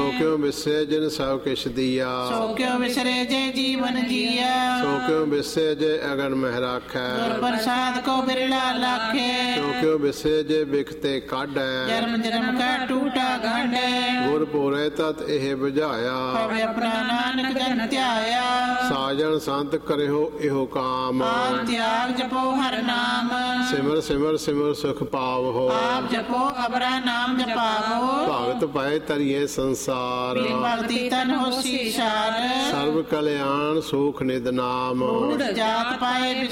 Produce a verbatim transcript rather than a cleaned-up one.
ਸੋ ਕਿਉ ਵਿਸਰੇ ਜਿਨ ਸਭ ਕਿਛ ਦੀਆ ਸੋ ਕਿਉ ਵਿਸਰੇ ਜੇ ਜੀਵਨ ਜੀਆ ਸੋ ਕਿਉ ਵਿਸਰੇ ਜੇ ਅਗਨ ਮਹਿ ਰਾਖੈ ਗੁਰ ਪ੍ਰਸਾਦ ਕੋ ਬਿਰਲਾ ਲਾਖੇ ਸੋ ਕਿਉ ਵਿਸਰੇ ਜੇ ਬਿਖਤੇ ਕਾਢੈ ਜਨਮ ਜਨਮ ਕਾ ਟੂਟਾ ਗਾਢੈ ਗੁਰ ਪੂਰੇ ਤਤ ਇਹ ਬੁਝਾਇਆ ਪਵੇ ਆਪਣਾ ਨਾਨਕ ਜਨ ਧਿਆਇਆ ਸਾਜਣ ਸੰਤ ਕਰਿਓ ਇਹੋ ਕਾਮ ਆਪ ਤਿਆਗ ਜਪੋ ਹਰ ਨਾਮ ਸਿਮਰ ਸਿਮਰ ਸਿਮਰ ਸੁਖ ਪਾਵੋ ਆਪ ਜਪੋ ਅਬਰਾ ਨਾਮ ਜਪਾਵੋ ਭਗਤ ਪਾਏ ਤਰੀਏ ਸੰਸਾਰ ਬਿਨ ਭਗਤੀ ਤਨ ਹੋਸੀ ਸ਼ਾਰ ਸਰਬ ਕਲਿਆਣ ਸੁਖ ਨਿਦ ਨਾਮ ਊੜ ਜਾਤ ਪਾਏ